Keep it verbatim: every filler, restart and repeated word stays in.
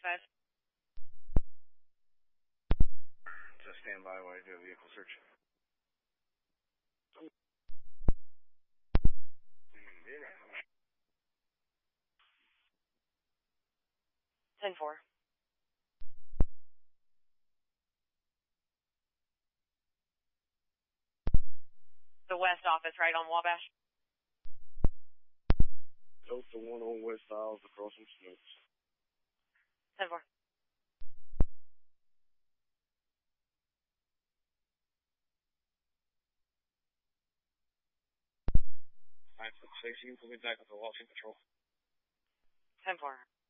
five. Just stand by while I do a vehicle search. ten four. The west office, right on Wabash. Delta one on West Isles across from Smiths. ten four. nine six six, you can put me back with the Washington Patrol. ten four.